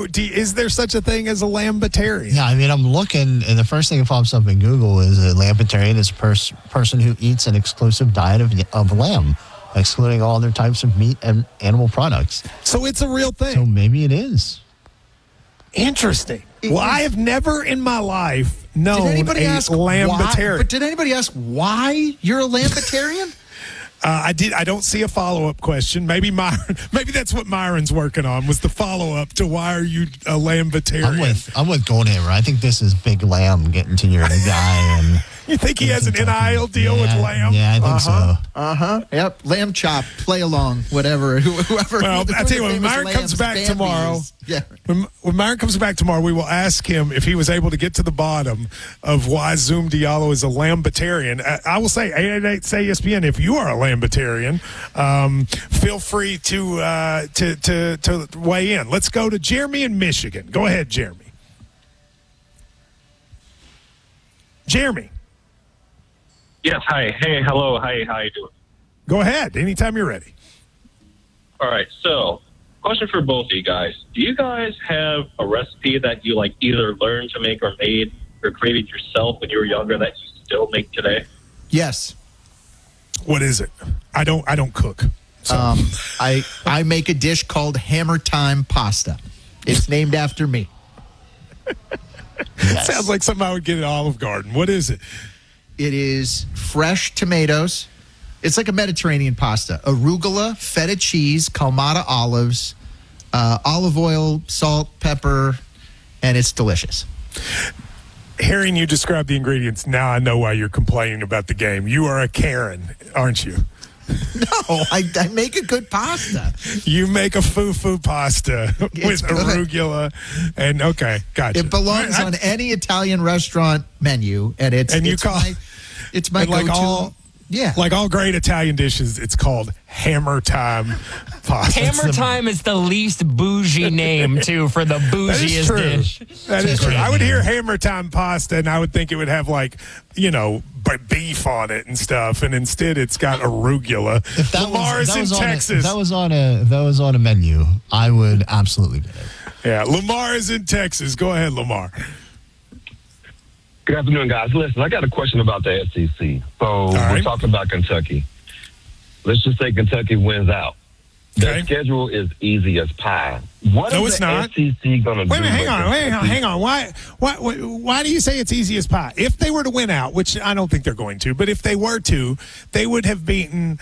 is there such a thing as a lambitarian? Yeah, I mean, I'm looking, and the first thing that pops up in Google is a lambitarian is a person who eats an exclusive diet of lamb, excluding all other types of meat and animal products. So it's a real thing. So maybe it is. Interesting. Well, I have never in my life known a lambitarian. But did anybody ask why you're a lambitarian? I don't see a follow-up question. Maybe that's what Myron's working on, was the follow-up to why are you a lambitarian? I'm with Goldhammer. I think this is Big Lamb getting to your guy. And you think he has an NIL deal with Lamb? Yeah, I think so. Yep. Lamb chop, play along, whatever. Whoever. Well, I tell you what, when Myron comes back tomorrow, when Myron comes back tomorrow, we will ask him if he was able to get to the bottom of why Zoom Diallo is a lambitarian. I will say, 888-SAY-ESPN, if you are a lambitarian, feel free to weigh in. Let's go to Jeremy in Michigan. Go ahead, Jeremy. Jeremy. Yes, hi. Hey, hello. Hi, how you doing? Go ahead. Anytime you're ready. All right, so question for both of you guys. Do you guys have a recipe that you either learned to make or made or created yourself when you were younger that you still make today? Yes. What is it? I don't cook. So. I make a dish called Hammer Time Pasta. It's named after me. Yes. Sounds like something I would get at Olive Garden. What is it? It is fresh tomatoes. It's like a Mediterranean pasta. Arugula, feta cheese, Kalamata olives, olive oil, salt, pepper, and it's delicious. Hearing you describe the ingredients, now I know why you're complaining about the game. You are a Karen, aren't you? No, I make a good pasta. You make a foo-foo pasta with arugula. And, okay, gotcha. It belongs on any Italian restaurant menu, and it's my go-to. Like all great Italian dishes, it's called Hammer Time Pasta. Hammer Time is the least bougie name, too, for the bougiest dish. That is true. I would hear Hammer Time Pasta, and I would think it would have, beef on it and stuff, and instead it's got arugula. If that Lamar's in Texas. If that was on a menu, I would absolutely get it. Yeah, Lamar is in Texas. Go ahead, Lamar. Good afternoon, guys. Listen, I got a question about the SEC. So we're talking about Kentucky. Let's just say Kentucky wins out. Their schedule is easy as pie. What is the SEC going to do? Wait a minute, hang on. Why do you say it's easy as pie? If they were to win out, which I don't think they're going to, but if they were to, they would have beaten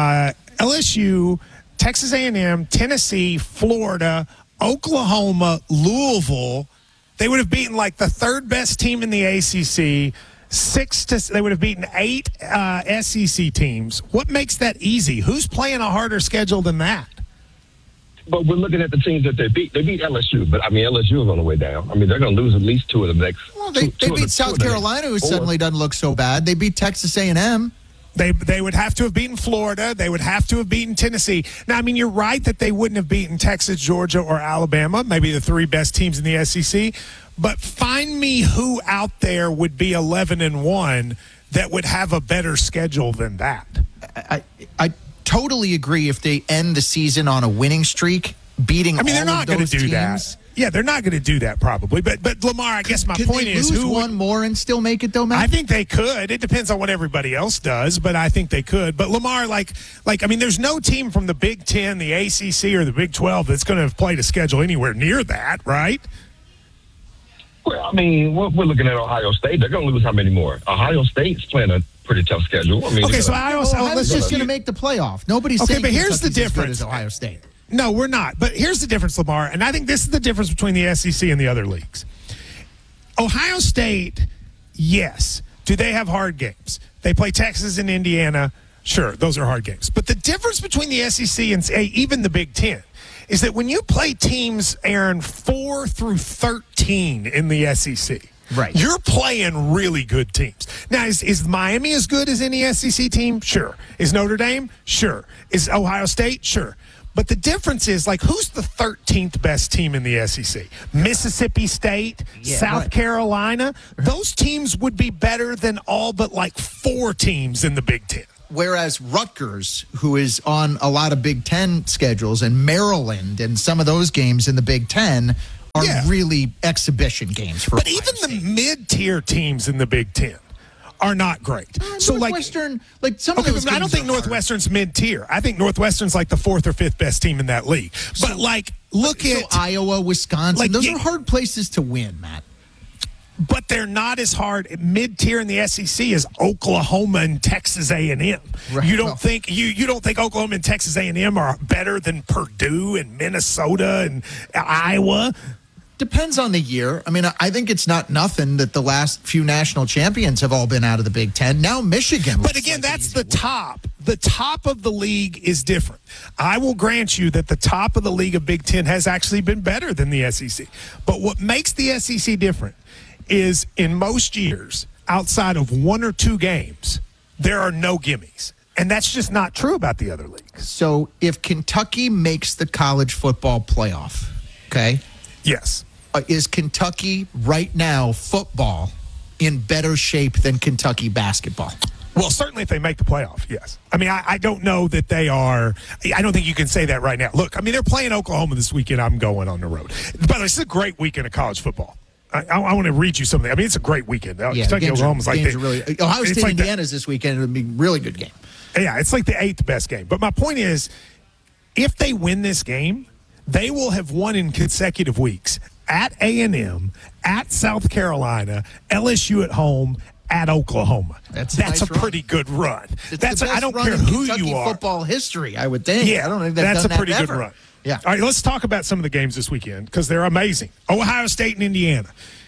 LSU, Texas A&M, Tennessee, Florida, Oklahoma, Louisville. They would have beaten the third best team in the ACC. They would have beaten 8 SEC teams. What makes that easy? Who's playing a harder schedule than that? But we're looking at the teams that they beat. They beat LSU, but LSU is on the way down. They're going to lose at least 2 of the next. Well, they beat South Carolina, who suddenly doesn't look so bad. They beat Texas A&M. They would have to have beaten Florida. They would have to have beaten Tennessee. Now, you're right that they wouldn't have beaten Texas, Georgia, or Alabama, maybe the 3 best teams in the SEC. But find me who out there would be 11-1 that would have a better schedule than that. I totally agree if they end the season on a winning streak, beating all they're not of those do teams. That. Yeah, they're not going to do that probably. But Lamar, I guess my point is, who one more and still make it though, Matt? I think they could. It depends on what everybody else does, but I think they could. But Lamar, there's no team from the Big Ten, the ACC, or the Big 12 that's going to have played a schedule anywhere near that, right? Well, we're looking at Ohio State. They're going to lose how many more? Ohio State's playing a pretty tough schedule. Let's just going to make the playoff. Nobody's saying but here's the difference. As good as Ohio State. No, we're not. But here's the difference, Lamar, and I think this is the difference between the SEC and the other leagues. Ohio State, yes. Do they have hard games? They play Texas and Indiana. Sure, those are hard games. But the difference between the SEC and even the Big Ten is that when you play teams, Aaron, 4 through 13 in the SEC, right, you're playing really good teams. Now, is Miami as good as any SEC team? Sure. Is Notre Dame? Sure. Is Ohio State? Sure. But the difference is, who's the 13th best team in the SEC? Mississippi State, South Carolina. Those teams would be better than all but 4 teams in the Big Ten. Whereas Rutgers, who is on a lot of Big Ten schedules, and Maryland and some of those games in the Big Ten are really exhibition games for But Ohio even State. the mid-tier teams in the Big Ten are not great. So Northwestern, like some of those I don't games think are hard. Northwestern's mid-tier. I think Northwestern's like the 4th or 5th best team in that league. But look at Iowa, Wisconsin. Those yeah. are hard places to win, Matt. But they're not as hard mid-tier in the SEC as Oklahoma and Texas A&M. Right. You don't think you don't think Oklahoma and Texas A&M are better than Purdue and Minnesota and Iowa? Depends on the year. I mean, I think it's not nothing that the last few national champions have all been out of the Big Ten. Now Michigan. But again, that's the top. The top of the league is different. I will grant you that the top of the league of Big Ten has actually been better than the SEC. But what makes the SEC different is in most years, outside of 1 or 2 games, there are no gimmies. And that's just not true about the other leagues. So if Kentucky makes the college football playoff, okay? Yes. Is Kentucky right now football in better shape than Kentucky basketball? Well, certainly if they make the playoff, yes. I mean, I don't know that they are. I don't think you can say that right now. Look, I mean, they're playing Oklahoma this weekend. I'm going on the road. By the way, this is a great weekend of college football. I want to read you something. I mean, it's a great weekend. Kentucky, Oklahoma's like Ohio State, Indiana's this weekend. It'll be a really good game. Yeah, it's like the 8th best game. But my point is, if they win this game, they will have won in consecutive weeks at A&M, at South Carolina, LSU at home, at Oklahoma. That's nice a pretty good run. It's I don't care who you are. Football history, I would think. Yeah, I don't think they've that's done a pretty that good ever. run. Yeah. All right, let's talk about some of the games this weekend because they're amazing. Ohio State and Indiana.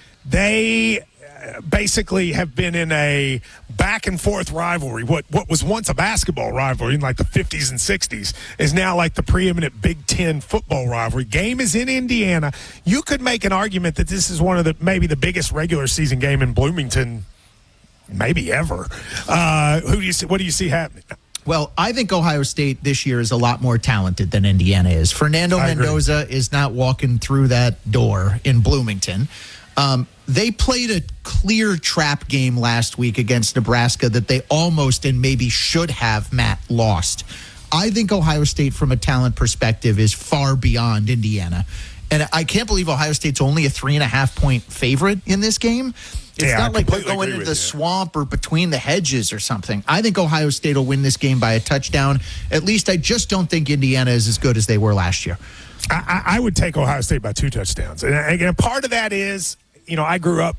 They basically have been in a back and forth rivalry. What was once a basketball rivalry in like the 50s and 60s is now like the preeminent Big Ten football rivalry. Game is in Indiana. You could make an argument that this is one of maybe the biggest regular season game in Bloomington maybe ever. What do you see happening? Well, I think Ohio State this year is a lot more talented than Indiana is. Fernando Mendoza is not walking through that door in Bloomington. They played a clear trap game last week against Nebraska that they almost and maybe should have, Matt, lost. I think Ohio State, from a talent perspective, is far beyond Indiana. And I can't believe Ohio State's only a 3.5-point favorite in this game. It's not like they're going into the swamp or between the hedges or something. I think Ohio State will win this game by a touchdown. At least I just don't think Indiana is as good as they were last year. I would take Ohio State by 2 touchdowns. And again, part of that is, I grew up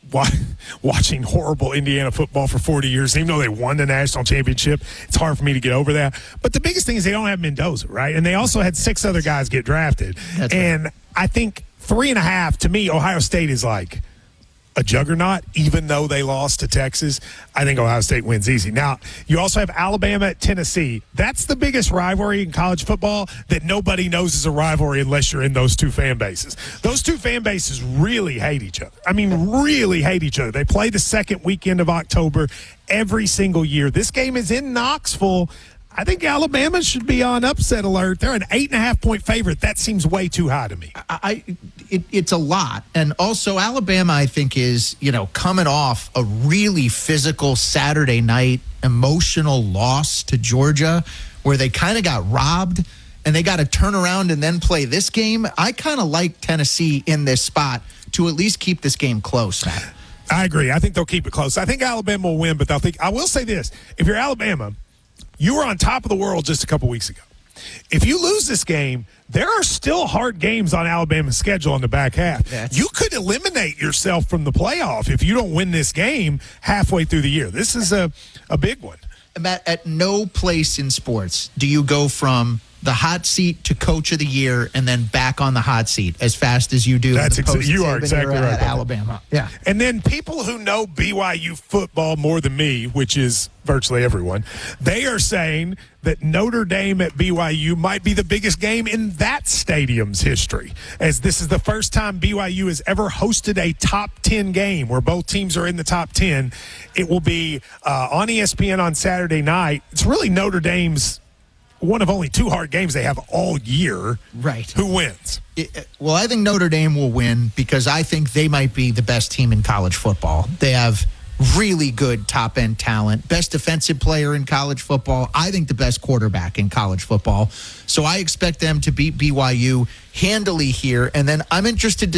watching horrible Indiana football for 40 years. Even though they won the national championship, it's hard for me to get over that. But the biggest thing is they don't have Mendoza, right? And they also had 6 other guys get drafted. And I think 3.5, to me, Ohio State is like a juggernaut, even though they lost to Texas. I think Ohio State wins easy. Now, you also have Alabama at Tennessee. That's the biggest rivalry in college football that nobody knows is a rivalry unless you're in those 2 fan bases. Those 2 fan bases really hate each other. I mean, really hate each other. They play the second weekend of October every single year. This game is in Knoxville. I think Alabama should be on upset alert. They're an 8.5-point favorite. That seems way too high to me. It's a lot. And also Alabama, I think, is, coming off a really physical Saturday night emotional loss to Georgia where they kind of got robbed and they got to turn around and then play this game. I kind of like Tennessee in this spot to at least keep this game close, Matt. I agree. I think they'll keep it close. I think Alabama will win, but I will say this. If you're Alabama, you were on top of the world just a couple weeks ago. If you lose this game, there are still hard games on Alabama's schedule in the back half. You could eliminate yourself from the playoff if you don't win this game halfway through the year. This is a big one. Matt, at no place in sports do you go from the hot seat to coach of the year and then back on the hot seat as fast as you do. You are exactly right. At Alabama. Yeah. And then people who know BYU football more than me, which is virtually everyone, they are saying that Notre Dame at BYU might be the biggest game in that stadium's history, as this is the first time BYU has ever hosted a top 10 game where both teams are in the top 10. It will be on ESPN on Saturday night. It's really Notre Dame's one of only 2 hard games they have all year. Right. Who wins? Well, I think Notre Dame will win because I think they might be the best team in college football. They have really good top-end talent, best defensive player in college football. I think the best quarterback in college football. So I expect them to beat BYU handily here. And then I'm interested to